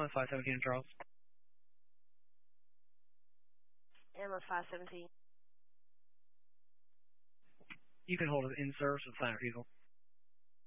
517 in Charles. Amber 517. You can hold it in service with Flat Eagle.